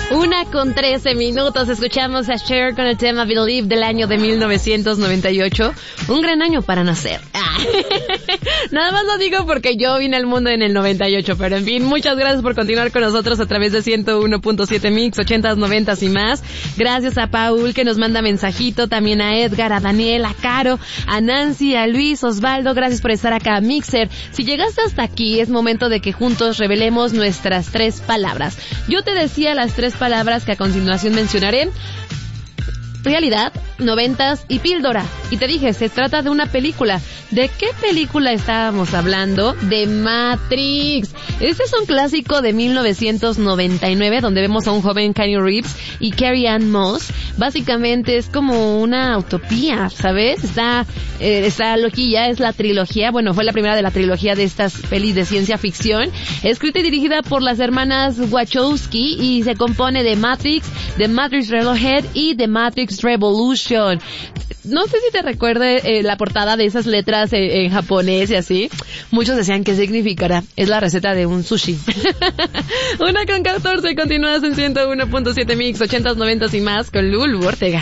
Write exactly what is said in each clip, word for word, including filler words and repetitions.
Una con trece minutos, escuchamos a Cher con el tema Believe del año de mil novecientos noventa y ocho. Un gran año para nacer. Ah. Nada más lo digo porque yo vine al mundo en el noventa y ocho, pero en fin, muchas gracias por continuar con nosotros a través de ciento uno punto siete Mix, ochentas, noventas y más. Gracias a Paul que nos manda mensajito, también a Edgar, a Daniel, a Caro, a Nancy, a Luis, Osvaldo, gracias por estar acá, Mixer. Si llegaste hasta aquí, es momento de que juntos revelemos nuestras tres palabras. Yo te decía las tres palabras que a continuación mencionaré: realidad, noventas y píldora. Y te dije, se trata de una película. ¿De qué película estábamos hablando? De Matrix. Este es un clásico de mil novecientos noventa y nueve donde vemos a un joven Keanu Reeves y Carrie Ann Moss. Básicamente es como una utopía, ¿sabes? Está, eh, está loquilla, es la trilogía, bueno, fue la primera de la trilogía de estas pelis de ciencia ficción, escrita y dirigida por las hermanas Wachowski y se compone de Matrix, de Matrix Reloaded y de Matrix Revolution. No sé si te recuerde eh, la portada de esas letras eh, en japonés y así. Muchos decían, ¿qué significará? Es la receta de un sushi. Una con catorce, continúas en ciento uno punto siete Mix, ochentas, noventas y más con Lulu Ortega.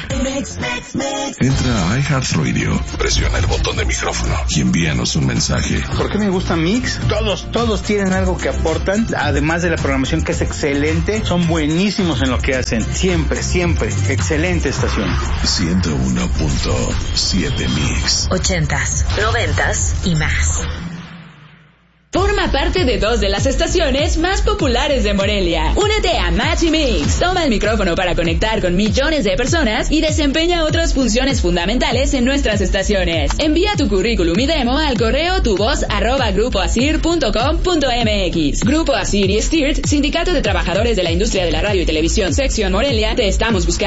Entra a iHeartRadio, presiona el botón de micrófono y envíanos un mensaje. ¿Por qué me gusta Mix? Todos, todos tienen algo que aportan, además de la programación que es excelente, son buenísimos en lo que hacen. Siempre, siempre, excelente estación. ciento uno punto siete Mix. Ochentas, noventas y más. Forma parte de dos de las estaciones más populares de Morelia. Únete a Match y Mix. Toma el micrófono para conectar con millones de personas y desempeña otras funciones fundamentales en nuestras estaciones. Envía tu currículum y demo al correo tuvoz arroba grupoasir punto com punto mx. Grupo Asir y Stirt, Sindicato de Trabajadores de la Industria de la Radio y Televisión, Sección Morelia, te estamos buscando.